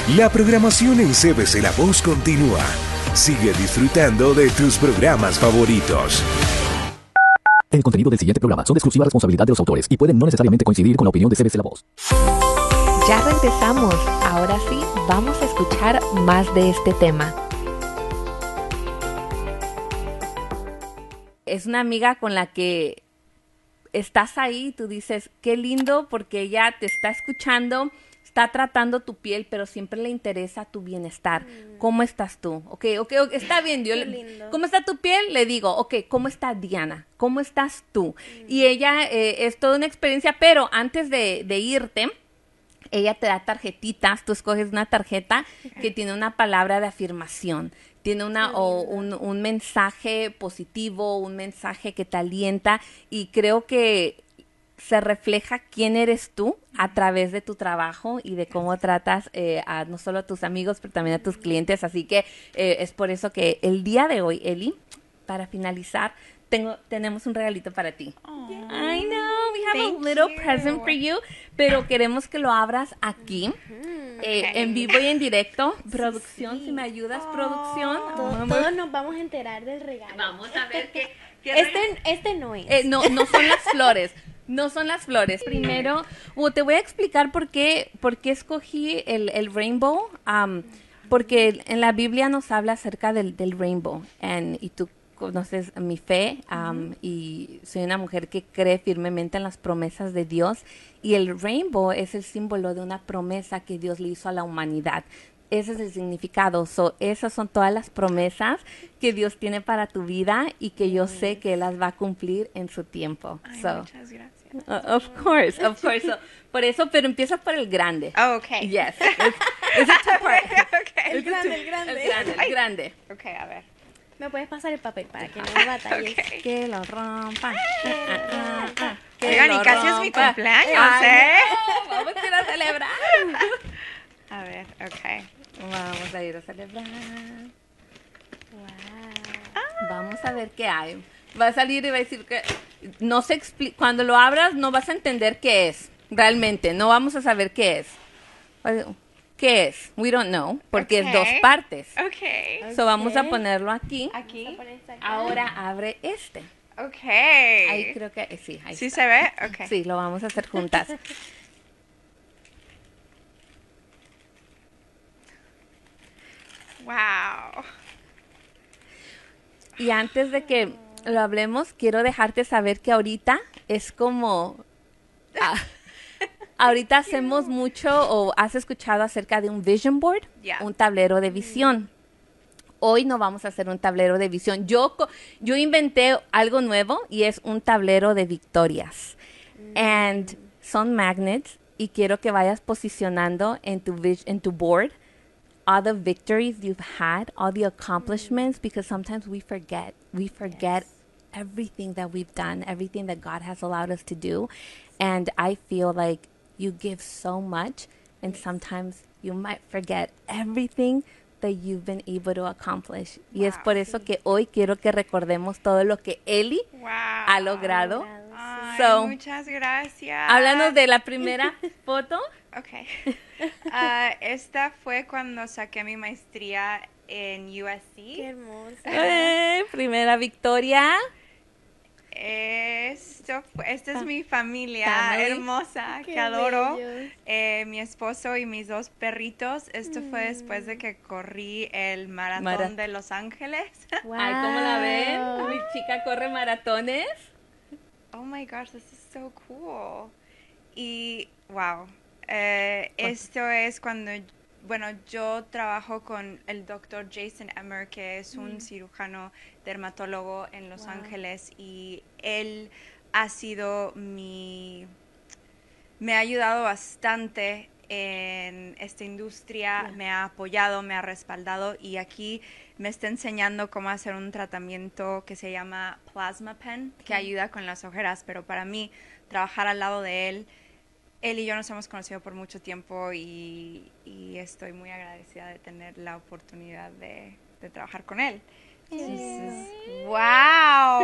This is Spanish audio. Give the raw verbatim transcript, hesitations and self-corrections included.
La programación en C B C La Voz continúa. Sigue disfrutando de tus programas favoritos. El contenido del siguiente programa son de exclusiva responsabilidad de los autores y pueden no necesariamente coincidir con la opinión de C B C La Voz. Ya regresamos. Ahora sí, vamos a escuchar más de este tema. Es una amiga con la que estás ahí y tú dices, qué lindo porque ella te está escuchando, está tratando tu piel, pero siempre le interesa tu bienestar. Mm. ¿Cómo estás tú? Ok, ok, okay, está bien. Yo le, ¿cómo está tu piel? Le digo, ok, ¿cómo está Diana? ¿Cómo estás tú? Mm. Y ella eh, es toda una experiencia, pero antes de, de irte, ella te da tarjetitas, tú escoges una tarjeta okay. que tiene una palabra de afirmación. Tiene una o un, un mensaje positivo, un mensaje que te alienta y creo que se refleja quién eres tú a través de tu trabajo y de cómo tratas eh, a no solo a tus amigos, pero también a tus clientes. Así que eh, es por eso que el día de hoy, Eli, para finalizar, tengo, tenemos un regalito para ti. Aww. I know, we have Thank a little you. present for you, pero queremos que lo abras aquí. Mm-hmm. Eh, Okay. en vivo y en directo. Producción, sí. si me ayudas, Oh. producción. Todos, Vamos. todos nos vamos a enterar del regalo. Vamos a ver qué. qué Este, reg- este no es. Eh, no, no son las flores. No son las flores. Primero, uh, te voy a explicar por qué, por qué escogí el, el rainbow. Um, porque en la Biblia nos habla acerca del, del rainbow. And, y tú conoces mi fe um, uh-huh. y soy una mujer que cree firmemente en las promesas de Dios y el rainbow es el símbolo de una promesa que Dios le hizo a la humanidad. Ese es el significado. So, esas son todas las promesas que Dios tiene para tu vida y que yo sé que Él las va a cumplir en su tiempo. Ay, so, muchas gracias. Uh, of course, of course. So, por eso, pero empieza por el grande. Oh, okay. Yes. Es a two-part. Okay. El grande, el grande. El grande, el grande. Okay, a ver. ¿Me puedes pasar el papel para que no me batalles? Okay. Que lo rompa. Ah, ah, ah, que Oigan, lo y casi es mi rompa. cumpleaños, Ay, ¿eh? no, vamos a ir a celebrar. A ver, okay. Vamos a ir a celebrar. Wow. Vamos a ver qué hay. Va a salir y va a decir que no se expli- cuando lo abras no vas a entender qué es. Realmente, no vamos a saber qué es. ¿Qué es? We don't know, porque Okay. es dos partes. Okay. So vamos a Ok. ponerlo aquí. Aquí. Vamos a poner esta acá. Ahora abre este. Okay. Ahí creo que eh, sí, ahí ¿Sí está. se ve? Okay. Sí, lo vamos a hacer juntas. Wow. Y antes de que lo hablemos, quiero dejarte saber que ahorita es como... ah, ahorita hacemos mucho, o has escuchado acerca de un vision board, Yeah. un tablero de visión. Hoy no vamos a hacer un tablero de visión. Yo, co- yo inventé algo nuevo y es un tablero de victorias. And son magnets y quiero que vayas posicionando en tu, vis- en tu board all the victories you've had, all the accomplishments, because sometimes we forget. We forget everything that we've done, everything that God has allowed us to do. And I feel like you give so much, and sometimes you might forget everything that you've been able to accomplish. Y es Wow. por eso que hoy quiero que recordemos todo lo que Eli Wow. ha logrado. Ay, So, muchas gracias. háblanos de la primera foto. Okay. Ah, esta fue cuando saqué mi maestría en U S Qué C. hermosa. Eh, primera victoria. Esto fue, esta es mi familia Family. hermosa Qué que adoro. bellos. Eh, mi esposo y mis dos perritos. Esto fue después de que corrí el maratón Marat- de Los Ángeles. Wow. Ay, ¿cómo la ven? Mi chica corre maratones. Oh my gosh, this is so cool. Y wow, eh, esto es cuando, bueno, yo trabajo con el doctor Jason Emmer, que es un cirujano dermatólogo en Los Wow. Ángeles, y él ha sido mi, me ha ayudado bastante en esta industria, Yeah. me ha apoyado, me ha respaldado, y aquí me está enseñando cómo hacer un tratamiento que se llama Plasma Pen, que ayuda con las ojeras, pero para mí trabajar al lado de él, él y yo nos hemos conocido por mucho tiempo y, y estoy muy agradecida de tener la oportunidad de, de trabajar con él. Entonces, wow.